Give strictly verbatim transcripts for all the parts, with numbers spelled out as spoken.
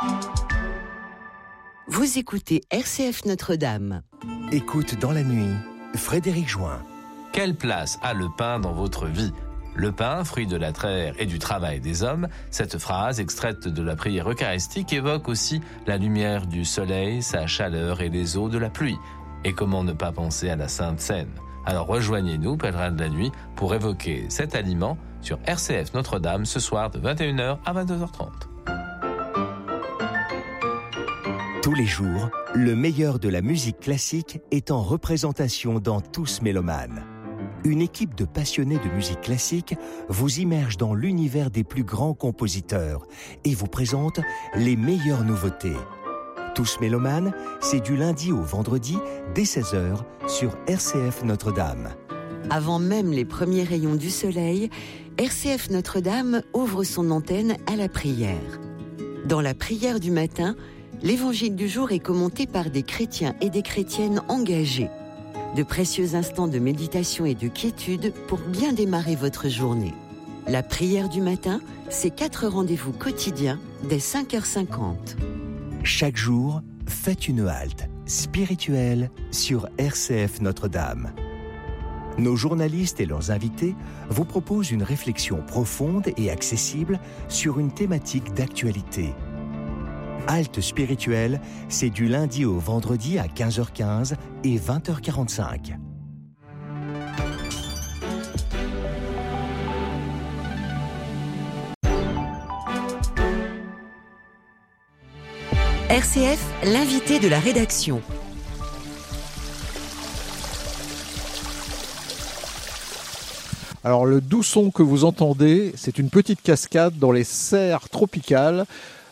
Vous écoutez R C F Notre-Dame. Écoute dans la nuit, Frédéric Join. Quelle place a le pain dans votre vie ? Le pain, fruit de la terre et du travail des hommes, cette phrase extraite de la prière eucharistique évoque aussi la lumière du soleil, sa chaleur et les eaux de la pluie. Et comment ne pas penser à la Sainte Seine ? Alors rejoignez-nous, pèlerins de la nuit, pour évoquer cet aliment sur R C F Notre-Dame ce soir de vingt et une heures à vingt-deux heures trente. Tous les jours, le meilleur de la musique classique est en représentation dans Tous Mélomanes. Une équipe de passionnés de musique classique vous immerge dans l'univers des plus grands compositeurs et vous présente les meilleures nouveautés. Tous Mélomanes, c'est du lundi au vendredi dès seize heures sur R C F Notre-Dame. Avant même les premiers rayons du soleil, R C F Notre-Dame ouvre son antenne à la prière. Dans la prière du matin, l'évangile du jour est commenté par des chrétiens et des chrétiennes engagés. De précieux instants de méditation et de quiétude pour bien démarrer votre journée. La prière du matin, c'est quatre rendez-vous quotidiens dès cinq heures cinquante. Chaque jour, faites une halte spirituelle sur R C F Notre-Dame. Nos journalistes et leurs invités vous proposent une réflexion profonde et accessible sur une thématique d'actualité. Halte spirituelle, c'est du lundi au vendredi à quinze heures quinze et vingt heures quarante-cinq. R C F, l'invité de la rédaction. Alors le doux son que vous entendez, c'est une petite cascade dans les serres tropicales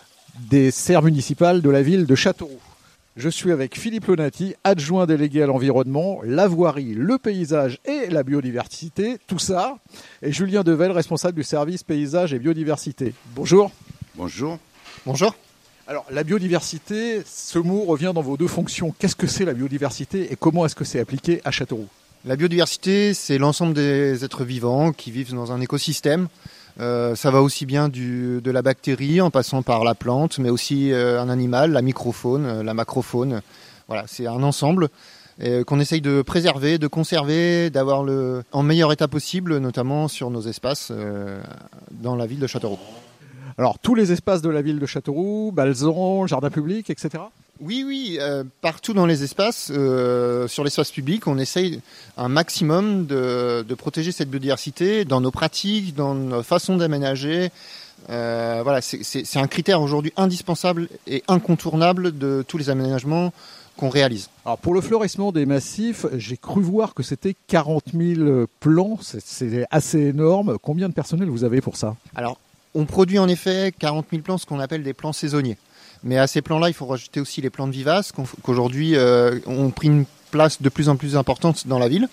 des serres municipales de la ville de Châteauroux. Je suis avec Philippe Lonati, adjoint délégué à l'environnement, la voirie, le paysage et la biodiversité, tout ça, et Julien Devel, responsable du service paysage et biodiversité. Bonjour. Bonjour. Bonjour. Alors la biodiversité, ce mot revient dans vos deux fonctions. Qu'est-ce que c'est la biodiversité et comment est-ce que c'est appliqué à Châteauroux ? La biodiversité, c'est l'ensemble des êtres vivants qui vivent dans un écosystème. Euh, ça va aussi bien du, de la bactérie en passant par la plante, mais aussi euh, un animal, la microfaune, euh, la macrofaune. Voilà, c'est un ensemble euh, qu'on essaye de préserver, de conserver, d'avoir le, en meilleur état possible, notamment sur nos espaces euh, dans la ville de Châteauroux. Alors, tous les espaces de la ville de Châteauroux, Balzan, jardin public, et cetera. Oui, oui, euh, partout dans les espaces, euh, sur l'espace public, on essaye un maximum de, de protéger cette biodiversité dans nos pratiques, dans nos façons d'aménager. Euh, voilà, c'est, c'est, c'est un critère aujourd'hui indispensable et incontournable de tous les aménagements qu'on réalise. Alors pour le fleurissement des massifs, j'ai cru voir que c'était quarante mille plants, c'est, c'est assez énorme. Combien de personnel vous avez pour ça ? Alors, on produit en effet quarante mille plants, ce qu'on appelle des plants saisonniers. Mais à ces plants-là, il faut rajouter aussi les plantes vivaces, qu'aujourd'hui euh, ont pris une place de plus en plus importante dans la ville.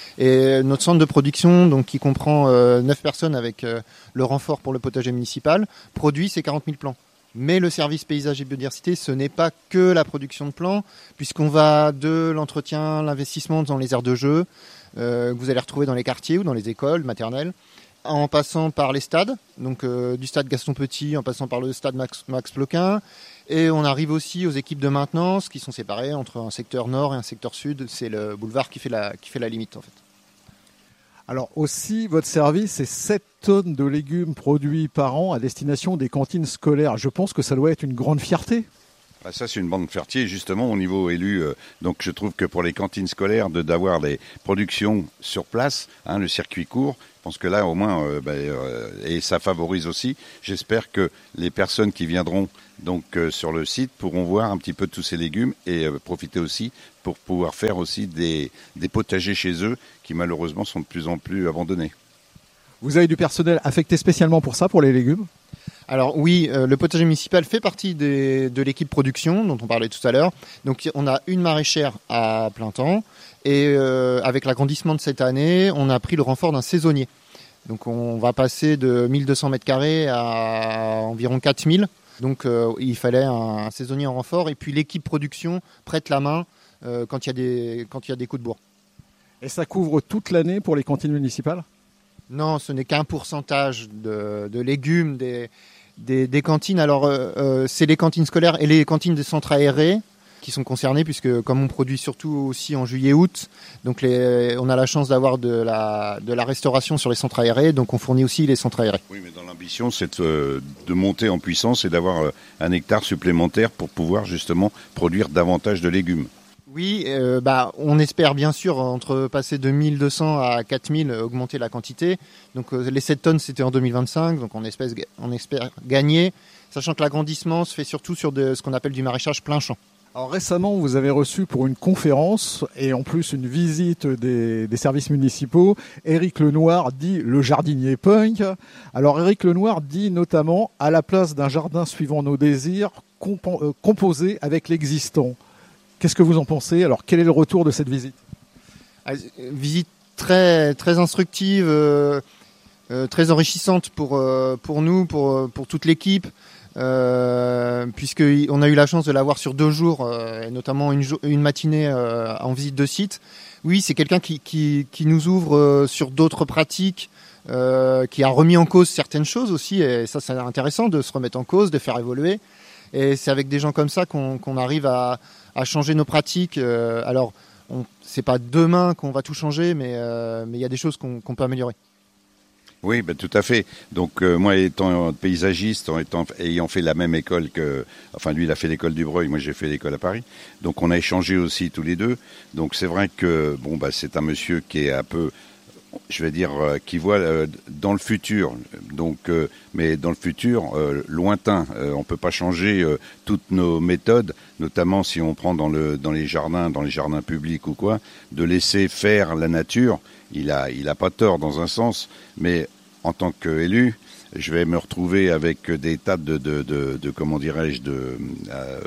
Et notre centre de production, donc qui comprend euh, neuf personnes avec euh, le renfort pour le potager municipal, produit ces quarante mille plants. Mais le service paysage et biodiversité, ce n'est pas que la production de plants, puisqu'on va de l'entretien, l'investissement dans les aires de jeu, euh, que vous allez retrouver dans les quartiers ou dans les écoles maternelles, en passant par les stades, donc euh, du stade Gaston Petit, en passant par le stade Max, Max Ploquin. Et on arrive aussi aux équipes de maintenance qui sont séparées entre un secteur nord et un secteur sud. C'est le boulevard qui fait la, qui fait la limite en fait. Alors aussi, votre service, c'est sept tonnes de légumes produits par an à destination des cantines scolaires. Je pense que ça doit être une grande fierté. Ah, ça, c'est une bande fierté, justement, au niveau élu. Euh, donc, je trouve que pour les cantines scolaires, de, d'avoir des productions sur place, hein, le circuit court, je pense que là, au moins, euh, ben, euh, et ça favorise aussi. J'espère que les personnes qui viendront donc euh, sur le site pourront voir un petit peu de tous ces légumes et euh, profiter aussi pour pouvoir faire aussi des, des potagers chez eux qui, malheureusement, sont de plus en plus abandonnés. Vous avez du personnel affecté spécialement pour ça, pour les légumes ? Alors oui, euh, le potager municipal fait partie des, de l'équipe production dont on parlait tout à l'heure. Donc on a une maraîchère à plein temps et euh, avec l'agrandissement de cette année, on a pris le renfort d'un saisonnier. Donc on va passer de mille deux cents mètres carrés à environ quatre mille. Donc euh, il fallait un, un saisonnier en renfort et puis l'équipe production prête la main euh, quand il y a des, quand il y a des coups de bourre. Et ça couvre toute l'année pour les cantines municipales ? Non, ce n'est qu'un pourcentage de, de légumes des... des, des cantines. Alors, euh, euh, c'est les cantines scolaires et les cantines des centres aérés qui sont concernées, puisque comme on produit surtout aussi en juillet-août, donc les, on a la chance d'avoir de la, de la restauration sur les centres aérés, donc on fournit aussi les centres aérés. Oui, mais dans l'ambition, c'est de, de monter en puissance et d'avoir un hectare supplémentaire pour pouvoir justement produire davantage de légumes. Oui, euh, bah, on espère bien sûr entre passer de mille deux cents à quatre mille augmenter la quantité. Donc euh, les sept tonnes c'était en deux mille vingt-cinq, donc on espère, on espère gagner, sachant que l'agrandissement se fait surtout sur de, ce qu'on appelle du maraîchage plein champ. Alors récemment, vous avez reçu pour une conférence et en plus une visite des, des services municipaux, Éric Lenoir, dit le jardinier punk. Alors Éric Lenoir dit notamment à la place d'un jardin suivant nos désirs, compo- euh, composé avec l'existant. Qu'est-ce que vous en pensez? Alors quel est le retour de cette visite? ah, Visite très très instructive, euh, euh, très enrichissante pour euh, pour nous, pour pour toute l'équipe. Euh, puisqu'on a eu la chance de l'avoir sur deux jours, euh, et notamment une, jo- une matinée euh, en visite de site. Oui, c'est quelqu'un qui, qui, qui nous ouvre euh, sur d'autres pratiques, euh, qui a remis en cause certaines choses aussi, et ça c'est intéressant de se remettre en cause, de faire évoluer. Et c'est avec des gens comme ça qu'on, qu'on arrive à, à changer nos pratiques. Euh, alors, on, c'est pas demain qu'on va tout changer, mais euh, mais il y a des choses qu'on, qu'on peut améliorer. Oui, ben, tout à fait. Donc euh, moi, étant paysagiste, en étant, ayant fait la même école que, enfin lui, il a fait l'école du Breuil, moi j'ai fait l'école à Paris. Donc on a échangé aussi tous les deux. Donc c'est vrai que bon, bah c'est un monsieur qui est un peu, je vais dire, euh, qui voit euh, dans le futur. Donc, euh, mais dans le futur euh, lointain. Euh, on peut pas changer euh, toutes nos méthodes, notamment si on prend dans le dans les jardins, dans les jardins publics ou quoi, de laisser faire la nature. Il a, il a pas tort dans un sens, mais en tant qu'élu, je vais me retrouver avec des tas de, de, de, de comment dirais-je, de, euh,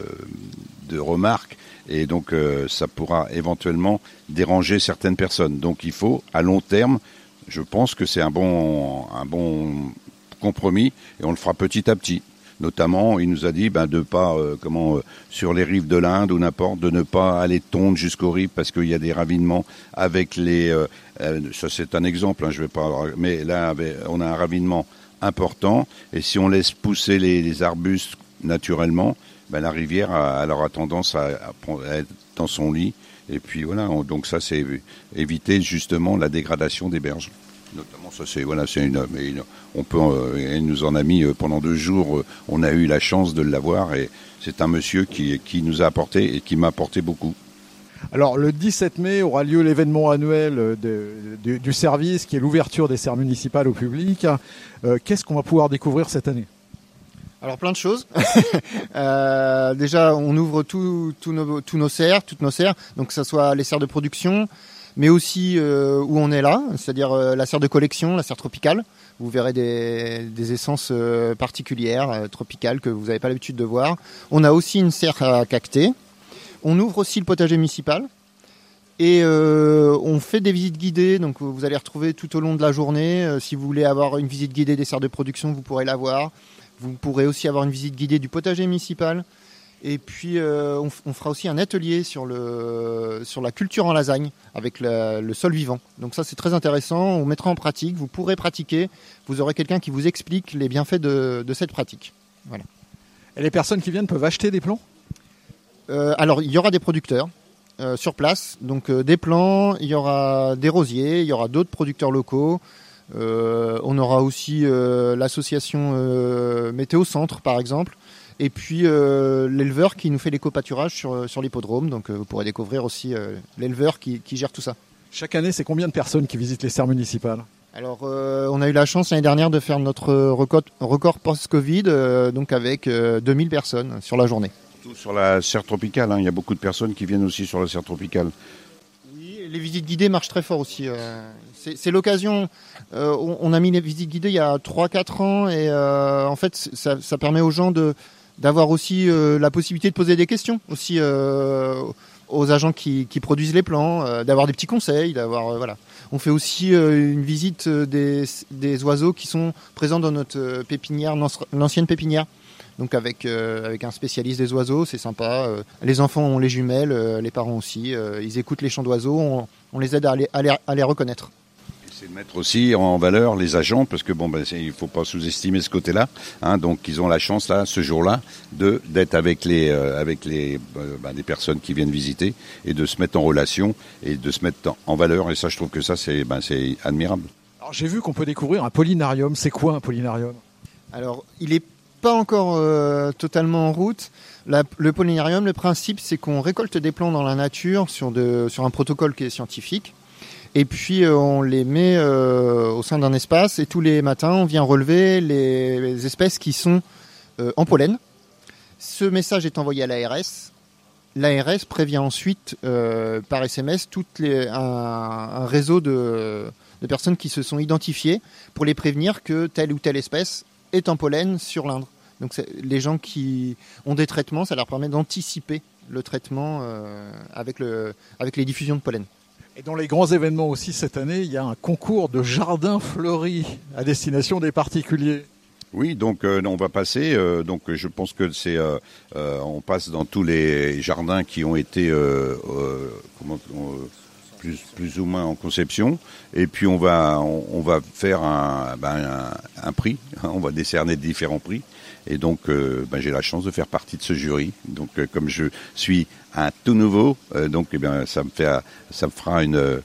de remarques, et donc euh, ça pourra éventuellement déranger certaines personnes. Donc il faut, à long terme, je pense que c'est un bon, un bon compromis, et on le fera petit à petit. Notamment, il nous a dit ben, de pas, euh, comment, euh, sur les rives de l'Inde ou n'importe, de ne pas aller tondre jusqu'aux rives parce qu'il y a des ravinements avec les. Euh, euh, ça c'est un exemple, hein, je vais pas. Mais là, on a un ravinement important, et si on laisse pousser les, les arbustes naturellement, ben, la rivière a, alors a tendance à, à être dans son lit. Et puis voilà, on, donc ça c'est éviter justement la dégradation des berges. Notamment, ça c'est voilà, c'est une, une on peut, euh, elle nous en a mis euh, pendant deux jours. Euh, on a eu la chance de l'avoir, et c'est un monsieur qui qui nous a apporté et qui m'a apporté beaucoup. Alors le dix-sept mai aura lieu l'événement annuel de, de, du service, qui est l'ouverture des serres municipales au public. Euh, qu'est-ce qu'on va pouvoir découvrir cette année? Alors plein de choses. euh, déjà, on ouvre tous tout nos, tous nos serres, toutes nos serres, donc que ce soit les serres de production, mais aussi euh, où on est là, c'est-à-dire euh, la serre de collection, la serre tropicale. Vous verrez des, des essences euh, particulières, euh, tropicales, que vous n'avez pas l'habitude de voir. On a aussi une serre à cactés. On ouvre aussi le potager municipal. Et euh, on fait des visites guidées, donc vous allez retrouver tout au long de la journée. Euh, si vous voulez avoir une visite guidée des serres de production, vous pourrez l'avoir. Vous pourrez aussi avoir une visite guidée du potager municipal. Et puis, euh, on, on fera aussi un atelier sur, le, sur la culture en lasagne avec la, le sol vivant. Donc ça, c'est très intéressant. On mettra en pratique. Vous pourrez pratiquer. Vous aurez quelqu'un qui vous explique les bienfaits de, de cette pratique. Voilà. Et les personnes qui viennent peuvent acheter des plants? euh, Alors, il y aura des producteurs euh, sur place. Donc, euh, des plants, il y aura des rosiers, il y aura d'autres producteurs locaux. Euh, on aura aussi euh, l'association euh, Météo Centre, par exemple. Et puis euh, l'éleveur qui nous fait l'éco-pâturage sur, sur l'hippodrome. Donc euh, vous pourrez découvrir aussi euh, l'éleveur qui, qui gère tout ça. Chaque année, c'est combien de personnes qui visitent les serres municipales? Alors euh, on a eu la chance l'année dernière de faire notre record, record post-Covid, euh, donc avec euh, deux mille personnes sur la journée. Surtout sur la serre tropicale, hein. Il y a beaucoup de personnes qui viennent aussi sur la serre tropicale. Oui, les visites guidées marchent très fort aussi. Euh, c'est, c'est l'occasion. Euh, on, on a mis les visites guidées il y a trois quatre ans, et euh, en fait ça, ça permet aux gens de d'avoir aussi euh, la possibilité de poser des questions aussi euh, aux agents qui, qui produisent les plants, euh, d'avoir des petits conseils, d'avoir euh, voilà. On fait aussi euh, une visite des, des oiseaux qui sont présents dans notre pépinière, l'ancienne pépinière. Donc avec euh, avec un spécialiste des oiseaux, c'est sympa. Euh, les enfants ont les jumelles, euh, les parents aussi. Euh, ils écoutent les chants d'oiseaux, on, on les aide à les, à les, à les reconnaître. C'est de mettre aussi en valeur les agents, parce que bon, ben, il ne faut pas sous-estimer ce côté-là. Hein, donc, ils ont la chance là, ce jour-là, de d'être avec les euh, avec les euh, ben, des personnes qui viennent visiter et de se mettre en relation et de se mettre en valeur. Et ça, je trouve que ça, c'est ben, c'est admirable. Alors, j'ai vu qu'on peut découvrir un pollinarium. C'est quoi un pollinarium ? Alors, il n'est pas encore euh, totalement en route. La, le pollinarium, le principe, c'est qu'on récolte des plants dans la nature sur de sur un protocole qui est scientifique. Et puis euh, on les met euh, au sein d'un espace et tous les matins on vient relever les, les espèces qui sont euh, en pollen. Ce message est envoyé à l'A R S. L'A R S prévient ensuite euh, par S M S toutes les, un, un réseau de, de personnes qui se sont identifiées pour les prévenir que telle ou telle espèce est en pollen sur l'Indre. Donc c'est, les gens qui ont des traitements, ça leur permet d'anticiper le traitement euh, avec, le, avec les diffusions de pollen. Et dans les grands événements aussi cette année, il y a un concours de jardins fleuris à destination des particuliers. Oui, donc euh, on va passer. Euh, donc je pense que c'est, euh, euh, on passe dans tous les jardins qui ont été euh, euh, comment, euh, plus, plus ou moins en conception, et puis on va, on, on va faire un, ben, un, un prix. On va décerner différents prix. Et donc, euh, ben, j'ai la chance de faire partie de ce jury. Donc, euh, comme je suis un tout nouveau, euh, donc, eh bien, ça me fait, ça me fera une, euh,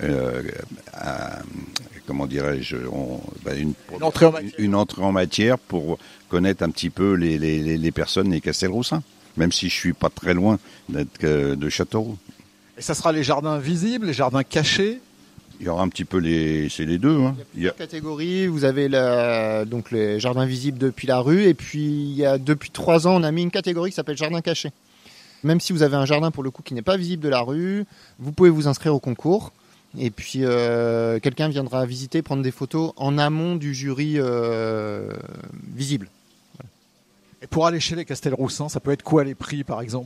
un, comment dirais-je, on, ben, une, une, entrée en matière. une entrée en matière pour connaître un petit peu les, les, les personnes des Castelroussins, même si je suis pas très loin d'être de Châteauroux. Et ça sera les jardins visibles, les jardins cachés. Il y aura un petit peu les, c'est les deux. Hein. Il y a plusieurs catégories. Vous avez la, donc les jardins visibles depuis la rue, et puis il y a depuis trois ans, on a mis une catégorie qui s'appelle jardin caché. Même si vous avez un jardin pour le coup qui n'est pas visible de la rue, vous pouvez vous inscrire au concours. Et puis euh, quelqu'un viendra visiter, prendre des photos en amont du jury euh, visible. Voilà. Et pour aller chez les Castelroussins, ça peut être quoi les prix par exemple ?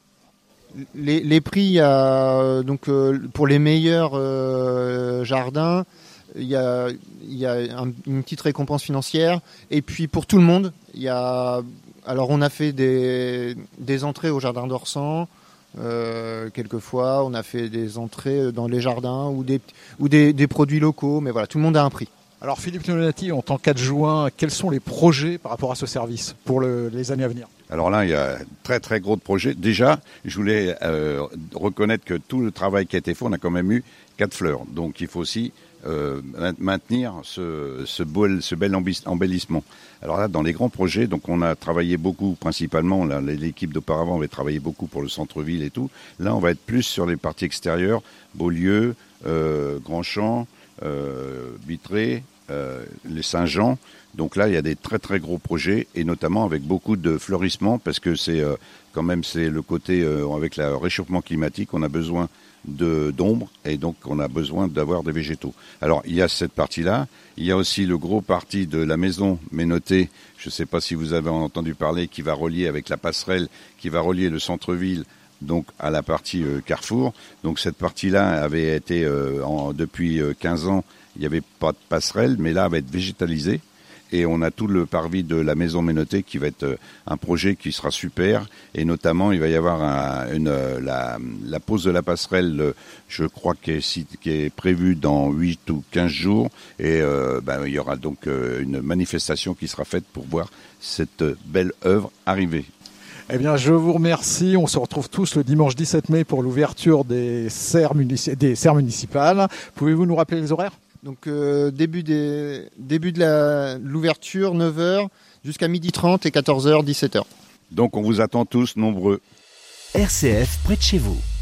Les, les prix, il y a, donc, euh, pour les meilleurs euh, jardins, il y a, il y a un, une petite récompense financière. Et puis pour tout le monde, il y a, alors on a fait des, des entrées au jardin d'Orsan. Euh, quelquefois, on a fait des entrées dans les jardins ou des, ou des, des produits locaux. Mais voilà, tout le monde a un prix. Alors Philippe Lonati, en tant qu'adjoint, quels sont les projets par rapport à ce service pour le, les années à venir ? Alors là, il y a très très gros de projets. Déjà, je voulais euh, reconnaître que tout le travail qui a été fait, on a quand même eu quatre fleurs. Donc il faut aussi euh, maintenir ce, ce, beau, ce bel embellissement. Alors là, dans les grands projets, donc on a travaillé beaucoup, principalement, là, l'équipe d'auparavant avait travaillé beaucoup pour le centre-ville et tout. Là, on va être plus sur les parties extérieures, Beaulieu, euh, Grand-Champ, euh, Vitré, euh, les Saint-Jean. Donc là, il y a des très très gros projets, et notamment avec beaucoup de fleurissement, parce que c'est euh, quand même c'est le côté euh, avec le réchauffement climatique, on a besoin de d'ombre, et donc on a besoin d'avoir des végétaux. Alors il y a cette partie-là, il y a aussi le gros parti de la maison Ménoté, je ne sais pas si vous avez entendu parler, qui va relier avec la passerelle, qui va relier le centre-ville donc à la partie euh, Carrefour. Donc cette partie-là avait été euh, en, depuis euh, quinze ans, il n'y avait pas de passerelle, mais là elle va être végétalisée. Et on a tout le parvis de la maison Ménoté qui va être un projet qui sera super. Et notamment, il va y avoir un, une, la, la pose de la passerelle, je crois, qui est, qui est prévue dans huit ou quinze jours. Et euh, ben, il y aura donc une manifestation qui sera faite pour voir cette belle œuvre arriver. Eh bien, je vous remercie. On se retrouve tous le dimanche dix-sept mai pour l'ouverture des serres, munici- des serres municipales. Pouvez-vous nous rappeler les horaires ? Donc euh, début, des, début de la, l'ouverture, neuf heures, jusqu'à midi trente et quatorze heures, dix-sept heures. Donc on vous attend tous nombreux. R C F près de chez vous.